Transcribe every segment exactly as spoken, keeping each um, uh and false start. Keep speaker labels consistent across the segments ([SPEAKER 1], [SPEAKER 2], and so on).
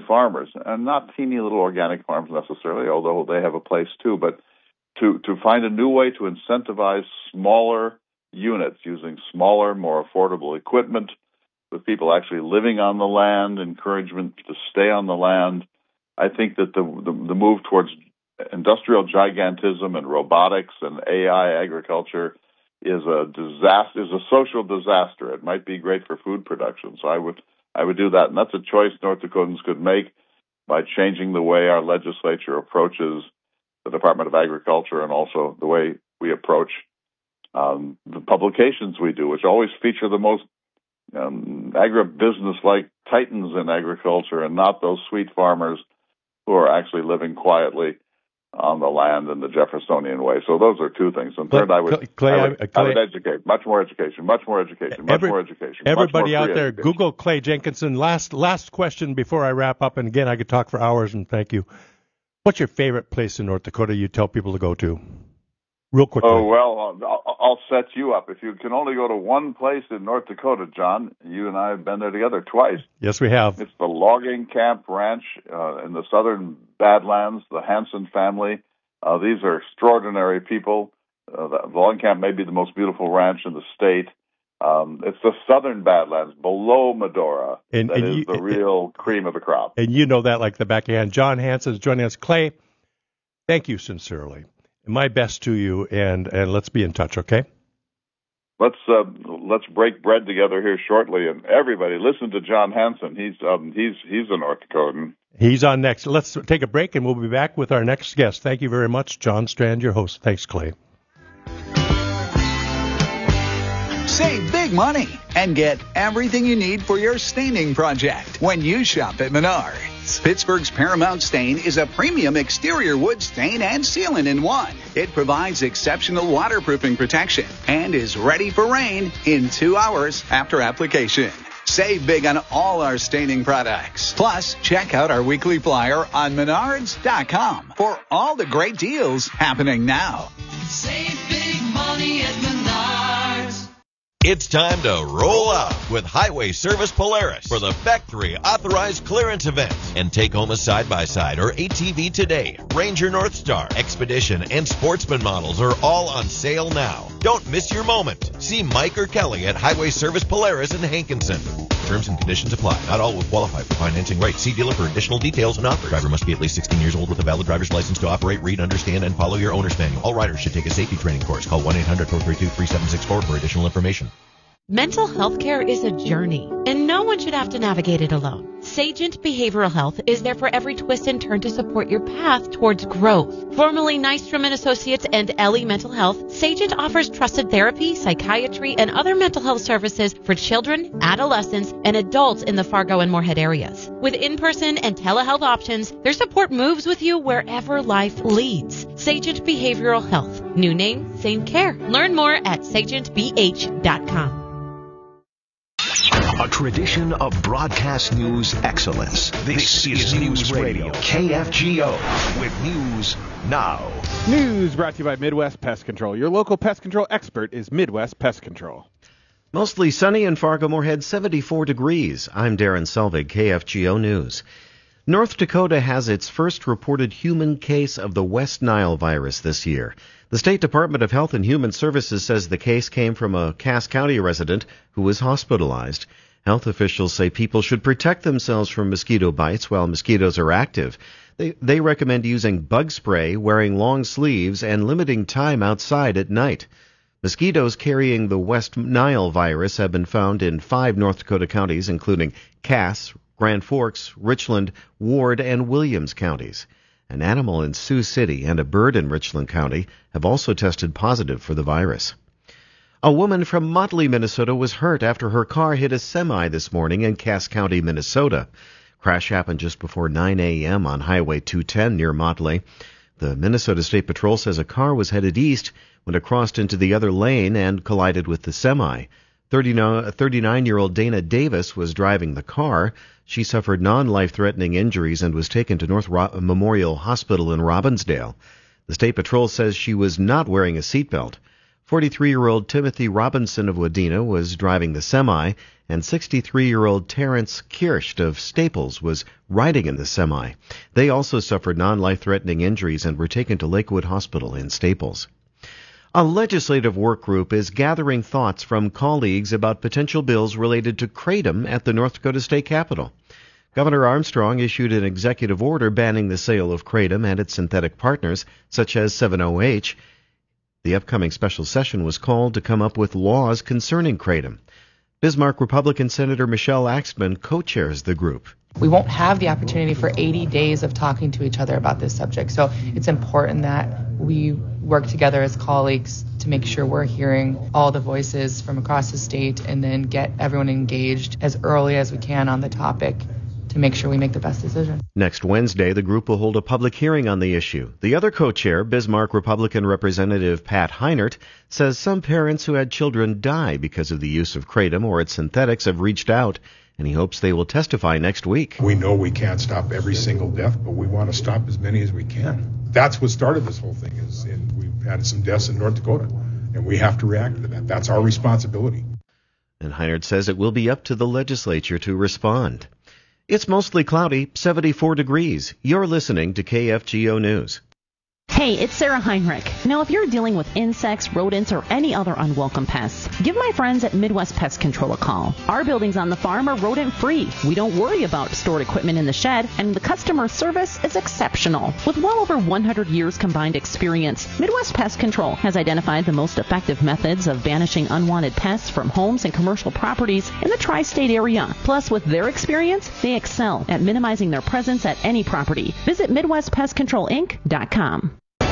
[SPEAKER 1] farmers, and not teeny little organic farms necessarily, although they have a place too, but to, to find a new way to incentivize smaller units using smaller, more affordable equipment, with people actually living on the land, encouragement to stay on the land. I think that the, the, the move towards industrial gigantism and robotics and A I agriculture is a disaster, is a social disaster. It might be great for food production, so I would I would do that, and that's a choice North Dakotans could make by changing the way our legislature approaches the Department of Agriculture and also the way we approach um, the publications we do, which always feature the most um, agribusiness-like titans in agriculture and not those sweet farmers who are actually living quietly on the land in the Jeffersonian way. So those are two things. And third, I would,
[SPEAKER 2] Clay,
[SPEAKER 1] I would,
[SPEAKER 2] Clay,
[SPEAKER 1] I would educate. Much more education, much more education, much
[SPEAKER 2] every,
[SPEAKER 1] more education.
[SPEAKER 2] Everybody
[SPEAKER 1] much more
[SPEAKER 2] out there,
[SPEAKER 1] education.
[SPEAKER 2] Google Clay Jenkinson. Last last question before I wrap up. And again, I could talk for hours, and thank you. What's your favorite place in North Dakota you tell people to go to? Real quickly.
[SPEAKER 1] Oh, well, I'll, I'll set you up. If you can only go to one place in North Dakota, John, you and I have been there together twice.
[SPEAKER 2] Yes, we have.
[SPEAKER 1] It's the Logging Camp Ranch uh, in the southern Badlands, the Hanson family. Uh, these are extraordinary people. Uh, the Logging Camp may be the most beautiful ranch in the state. Um, it's the southern Badlands, below Medora,
[SPEAKER 2] and,
[SPEAKER 1] that
[SPEAKER 2] and
[SPEAKER 1] is
[SPEAKER 2] you,
[SPEAKER 1] the real cream of the crop.
[SPEAKER 2] And you know that like the back of your hand. John Hanson is joining us. Clay, thank you sincerely. My best to you, and, and let's be in touch, okay?
[SPEAKER 1] Let's uh, let's break bread together here shortly, and everybody listen to John Hanson. He's um, he's he's a North Dakotan.
[SPEAKER 2] He's on next. Let's take a break, and we'll be back with our next guest. Thank you very much, John Strand, your host. Thanks, Clay.
[SPEAKER 3] Save big money and get everything you need for your staining project when you shop at Menards. Pittsburgh's Paramount Stain is a premium exterior wood stain and sealant in one. It provides exceptional waterproofing protection and is ready for rain in two hours after application. Save big on all our staining products. Plus, check out our weekly flyer on menards dot com for all the great deals happening now.
[SPEAKER 4] Save big money at Menards.
[SPEAKER 5] It's time to roll out with Highway Service Polaris for the Factory Authorized Clearance event and take home a side-by-side or A T V today. Ranger Northstar, Expedition, and Sportsman models are all on sale now. Don't miss your moment. See Mike or Kelly at Highway Service Polaris in Hankinson. Terms and conditions apply. Not all will qualify for financing rates. See dealer for additional details and offers. Driver must be at least sixteen years old with a valid driver's license to operate, read, understand, and follow your owner's manual. All riders should take a safety training course. Call one eight hundred four three two three seven six four for additional information.
[SPEAKER 6] Mental health care is a journey, and no one should have to navigate it alone. Sagent Behavioral Health is there for every twist and turn to support your path towards growth. Formerly Nystrom and Associates and Ellie Mental Health, Sagent offers trusted therapy, psychiatry, and other mental health services for children, adolescents, and adults in the Fargo and Moorhead areas. With in-person and telehealth options, their support moves with you wherever life leads. Sagent Behavioral Health. New name, same care. Learn more at sagent b h dot com.
[SPEAKER 7] A tradition of broadcast news excellence. This, this is News Radio, K F G O, with news now.
[SPEAKER 8] News brought to you by Midwest Pest Control. Your local pest control expert is Midwest Pest Control.
[SPEAKER 9] Mostly sunny in Fargo-Moorhead, seventy-four degrees. I'm Darren Selvig, K F G O News. North Dakota has its first reported human case of the West Nile virus this year. The State Department of Health and Human Services says the case came from a Cass County resident who was hospitalized. Health officials say people should protect themselves from mosquito bites while mosquitoes are active. They, they recommend using bug spray, wearing long sleeves, and limiting time outside at night. Mosquitoes carrying the West Nile virus have been found in five North Dakota counties, including Cass, Grand Forks, Richland, Ward, and Williams counties. An animal in Sioux City and a bird in Richland County have also tested positive for the virus. A woman from Motley, Minnesota was hurt after her car hit a semi this morning in Cass County, Minnesota. Crash happened just before nine a.m. on Highway two ten near Motley. The Minnesota State Patrol says a car was headed east when it crossed into the other lane and collided with the semi. thirty-nine-year-old Dana Davis was driving the car. She suffered non-life-threatening injuries and was taken to North Ro- Memorial Hospital in Robbinsdale. The State Patrol says she was not wearing a seatbelt. forty-three-year-old Timothy Robinson of Wadena was driving the semi, and sixty-three-year-old Terrence Kirst of Staples was riding in the semi. They also suffered non-life-threatening injuries and were taken to Lakewood Hospital in Staples. A legislative work group is gathering thoughts from colleagues about potential bills related to kratom at the North Dakota State Capitol. Governor Armstrong issued an executive order banning the sale of kratom and its synthetic partners, such as seven O H. The upcoming special session was called to come up with laws concerning kratom. Bismarck Republican Senator Michelle Axman co-chairs the group.
[SPEAKER 10] We won't have the opportunity for eighty days of talking to each other about this subject. So it's important that we work together as colleagues to make sure we're hearing all the voices from across the state and then get everyone engaged as early as we can on the topic to make sure we make the best decision.
[SPEAKER 9] Next Wednesday, the group will hold a public hearing on the issue. The other co-chair, Bismarck Republican Representative Pat Heinert, says some parents who had children die because of the use of kratom or its synthetics have reached out, and he hopes they will testify next week.
[SPEAKER 11] We know we can't stop every single death, but we want to stop as many as we can. That's what started this whole thing, is and we've had some deaths in North Dakota, and we have to react to that. That's our responsibility.
[SPEAKER 9] And Heinert says it will be up to the legislature to respond. It's mostly cloudy, seventy-four degrees. You're listening to K F G O News.
[SPEAKER 12] Hey, it's Sarah Heinrich. Now, if you're dealing with insects, rodents, or any other unwelcome pests, give my friends at Midwest Pest Control a call. Our buildings on the farm are rodent-free. We don't worry about stored equipment in the shed, and the customer service is exceptional. With well over one hundred years combined experience, Midwest Pest Control has identified the most effective methods of banishing unwanted pests from homes and commercial properties in the tri-state area. Plus, with their experience, they excel at minimizing their presence at any property. Visit Midwest Pest Control Inc dot com.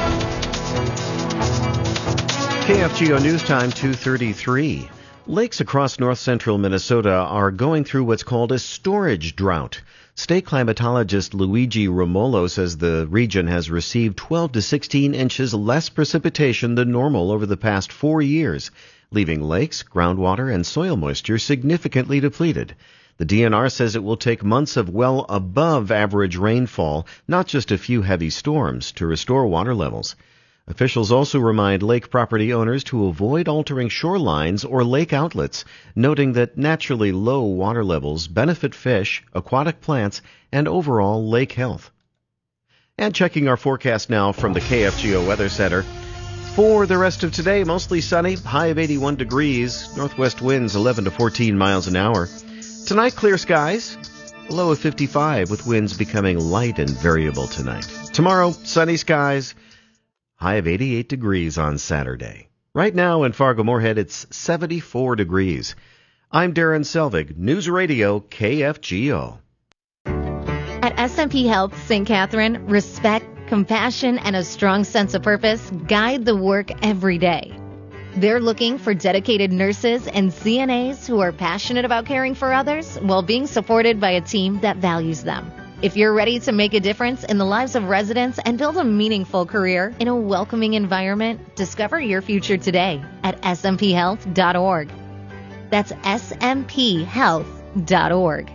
[SPEAKER 9] K F G O News Time, two thirty-three. Lakes across north-central Minnesota are going through what's called a storage drought. State climatologist Luigi Romolo says the region has received twelve to sixteen inches less precipitation than normal over the past four years, leaving lakes, groundwater, and soil moisture significantly depleted. The D N R says it will take months of well above average rainfall, not just a few heavy storms, to restore water levels. Officials also remind lake property owners to avoid altering shorelines or lake outlets, noting that naturally low water levels benefit fish, aquatic plants, and overall lake health. And checking our forecast now from the K F G O Weather Center. For the rest of today, mostly sunny, high of eighty-one degrees, northwest winds eleven to fourteen miles an hour. Tonight, clear skies, a low of fifty-five, with winds becoming light and variable tonight. Tomorrow, sunny skies, high of eighty-eight degrees on Saturday. Right now in Fargo-Moorhead, it's seventy-four degrees. I'm Darren Selvig, News Radio K F G O.
[SPEAKER 13] At S M P Health Saint Catherine, respect, compassion, and a strong sense of purpose guide the work every day. They're looking for dedicated nurses and C N As who are passionate about caring for others while being supported by a team that values them. If you're ready to make a difference in the lives of residents and build a meaningful career in a welcoming environment, discover your future today at S M P health dot org. That's S M P health dot org.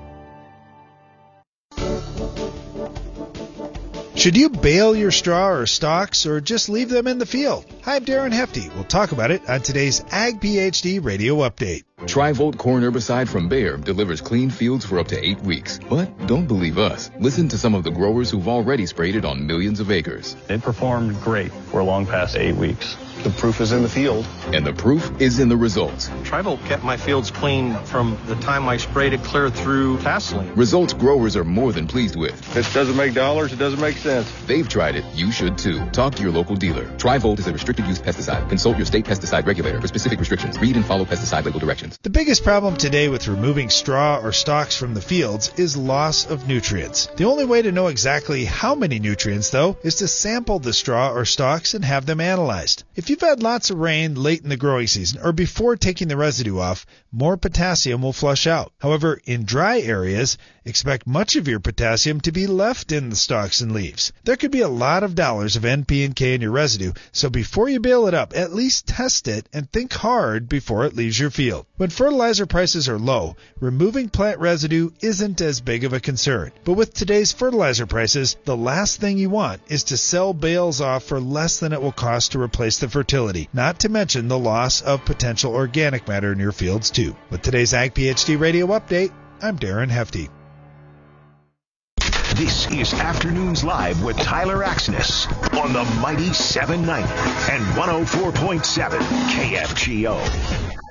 [SPEAKER 14] Should you bale your straw or stalks or just leave them in the field? Hi, I'm Darren Hefty. We'll talk about it on today's Ag PhD Radio Update.
[SPEAKER 15] Tri-Volt corn herbicide from Bayer delivers clean fields for up to eight weeks. But don't believe us. Listen to some of the growers who've already sprayed it on millions of acres.
[SPEAKER 16] It performed great for long past eight weeks. The proof is in the field.
[SPEAKER 15] And the proof is in the results.
[SPEAKER 17] Tri-Volt kept my fields clean from the time I sprayed it clear through Vaseline.
[SPEAKER 15] Results growers are more than pleased with.
[SPEAKER 17] If it doesn't make dollars, it doesn't make sense.
[SPEAKER 15] They've tried it. You should too. Talk to your local dealer. Tri-Volt is a restricted use pesticide. Consult your state pesticide regulator for specific restrictions. Read and follow pesticide label directions.
[SPEAKER 14] The biggest problem today with removing straw or stalks from the fields is loss of nutrients. The only way to know exactly how many nutrients, though, is to sample the straw or stalks and have them analyzed. If you've had lots of rain late in the growing season or before taking the residue off, more potassium will flush out. However, in dry areas, expect much of your potassium to be left in the stalks and leaves. There could be a lot of dollars of N P and K in your residue, so before you bale it up, at least test it and think hard before it leaves your field. When fertilizer prices are low, removing plant residue isn't as big of a concern. But with today's fertilizer prices, the last thing you want is to sell bales off for less than it will cost to replace the fertility, not to mention the loss of potential organic matter in your fields too. With today's Ag PhD Radio Update, I'm Darren Hefty.
[SPEAKER 7] This is Afternoons Live with Tyler Axness on the mighty seven ninety and one oh four point seven K F G O.